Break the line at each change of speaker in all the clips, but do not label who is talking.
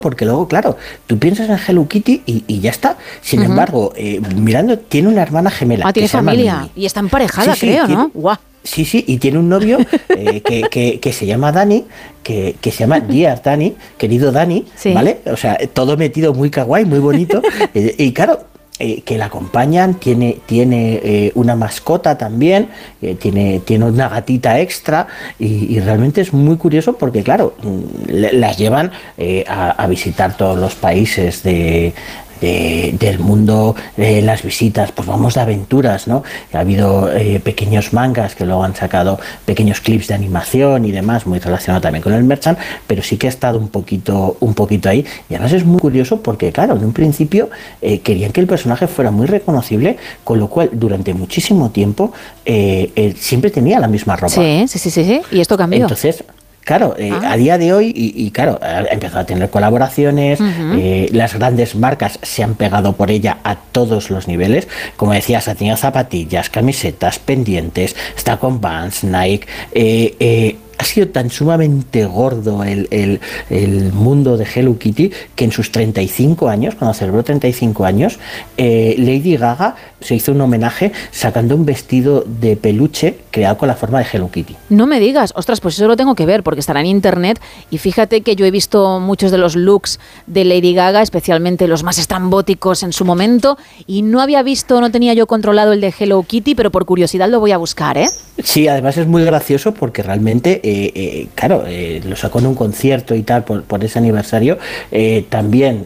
porque luego, claro, tú piensas en Hello Kitty y ya está. Sin embargo, mirando, tiene una hermana gemela.
Ah, tiene familia y está emparejada, creo,
tiene,
¿no? ¡Guau!
Sí, y tiene un novio que se llama Dani, que se llama Dear Dani, querido Dani,
Sí.
¿vale? O sea, todo metido muy kawaii, muy bonito. Y claro, que la acompañan, tiene una mascota también, tiene una gatita extra y realmente es muy curioso porque, claro, las llevan a visitar todos los países del mundo, las visitas, pues vamos de aventuras, ¿no? Ha habido pequeños mangas que luego han sacado pequeños clips de animación y demás, muy relacionado también con el merchant, pero sí que ha estado un poquito ahí. Y además es muy curioso porque, claro, en un principio querían que el personaje fuera muy reconocible, con lo cual durante muchísimo tiempo él siempre tenía la misma ropa.
Sí. Y esto cambió.
Entonces, claro, a día de hoy, y claro, ha empezado a tener colaboraciones, las grandes marcas se han pegado por ella a todos los niveles. Como decías, ha tenido zapatillas, camisetas, pendientes, está con Vans, Nike. Ha sido tan sumamente gordo el mundo de Hello Kitty que en sus 35 años, cuando celebró 35 años, Lady Gaga se hizo un homenaje sacando un vestido de peluche creado con la forma de Hello Kitty.
No me digas, ostras, pues eso lo tengo que ver porque estará en internet y fíjate que yo he visto muchos de los looks de Lady Gaga, especialmente los más estrambóticos en su momento, y no había visto, no tenía yo controlado el de Hello Kitty, pero por curiosidad lo voy a buscar, ¿eh?
Sí, además es muy gracioso porque realmente, claro, lo sacó en un concierto y tal por ese aniversario. También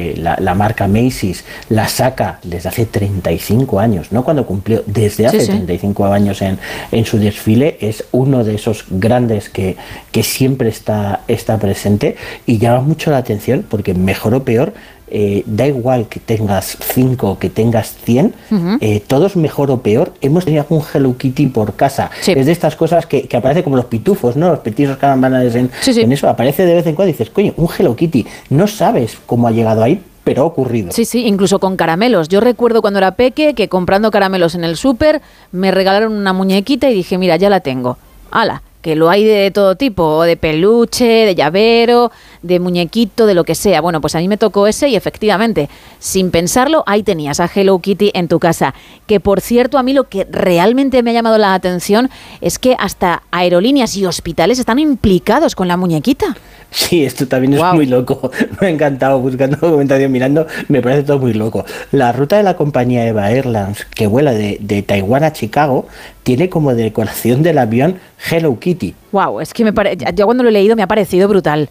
la marca Macy's la saca desde hace 35 años, ¿no? Cuando cumplió desde hace 35 años en su desfile. Es uno de esos grandes que siempre está presente y llama mucho la atención porque mejor o peor, da igual que tengas 5 que tengas 100, todos mejor o peor hemos tenido algún Hello Kitty por casa. Es de estas cosas que aparece como los pitufos, ¿no? Los petizos carambanares en eso, aparece de vez en cuando y dices, coño, un Hello Kitty, no sabes cómo ha llegado ahí, pero ha ocurrido.
Sí, incluso con caramelos. Yo recuerdo cuando era peque que comprando caramelos en el súper me regalaron una muñequita y dije, mira, ya la tengo. ¡Hala! Que lo hay de todo tipo, de peluche, de llavero, de muñequito, de lo que sea. Bueno, pues a mí me tocó ese y efectivamente, sin pensarlo, ahí tenías a Hello Kitty en tu casa. Que por cierto, a mí lo que realmente me ha llamado la atención es que hasta aerolíneas y hospitales están implicados con la muñequita.
Sí, esto también es muy loco. Me ha encantado buscando documentación, mirando, me parece todo muy loco. La ruta de la compañía Eva Airlines, que vuela de Taiwán a Chicago, tiene como decoración del avión Hello Kitty.
Wow, es que yo cuando lo he leído me ha parecido brutal.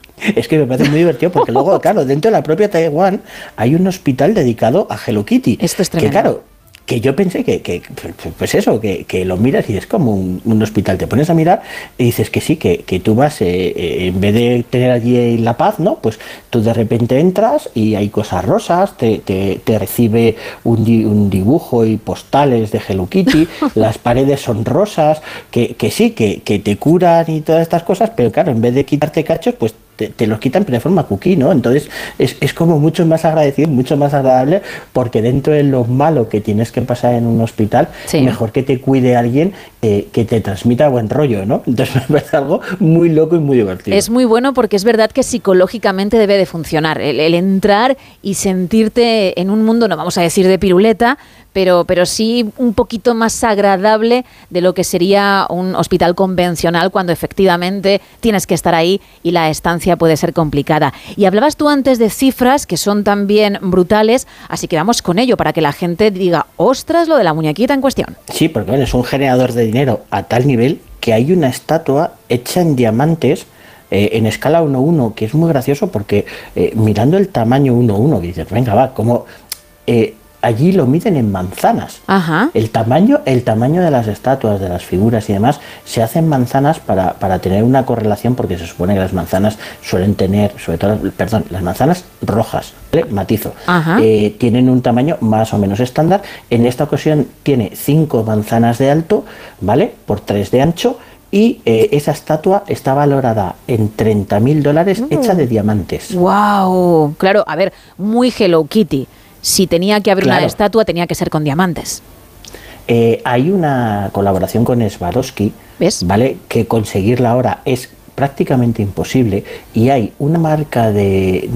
Es que me parece muy divertido porque luego, claro, dentro de la propia Taiwán hay un hospital dedicado a Hello Kitty.
Esto es tremendo.
Que claro, que yo pensé pues eso, que lo miras y es como un hospital. Te pones a mirar y dices que sí, que tú vas, en vez de tener allí la paz, ¿no? Pues tú de repente entras y hay cosas rosas, te recibe un dibujo y postales de Hello Kitty, las paredes son rosas, que sí, que te curan y todas estas cosas, pero claro, en vez de quitarte cachos, pues te los quitan pero de forma cookie, ¿no? Entonces es como mucho más agradecido, mucho más agradable, porque dentro de lo malo que tienes que pasar en un hospital, mejor que te cuide alguien que te transmita buen rollo, ¿no? Entonces me parece algo muy loco y muy divertido.
Es muy bueno porque es verdad que psicológicamente debe de funcionar, el entrar y sentirte en un mundo, no vamos a decir de piruleta, pero sí un poquito más agradable de lo que sería un hospital convencional cuando efectivamente tienes que estar ahí y la estancia puede ser complicada. Y hablabas tú antes de cifras que son también brutales, así que vamos con ello para que la gente diga, ostras, lo de la muñequita en cuestión.
Sí, porque bueno, es un generador de dinero a tal nivel que hay una estatua hecha en diamantes en escala 1:1, que es muy gracioso porque mirando el tamaño 1:1, que dices, venga, va, como... allí lo miden en manzanas.
Ajá.
El tamaño de las estatuas, de las figuras y demás, se hace en manzanas para tener una correlación, porque se supone que las manzanas suelen tener, sobre todo, las manzanas rojas, ¿vale? Matizo. Tienen un tamaño más o menos estándar. En esta ocasión tiene 5 manzanas de alto, ¿vale? Por 3 de ancho. Y esa estatua está valorada en $30.000, hecha de diamantes.
¡Wow! Claro, a ver, muy Hello Kitty. Si tenía que haber una estatua, tenía que ser con diamantes.
Hay una colaboración con Swarovski, ¿ves? ¿Vale? Que conseguirla ahora es prácticamente imposible, y hay una marca de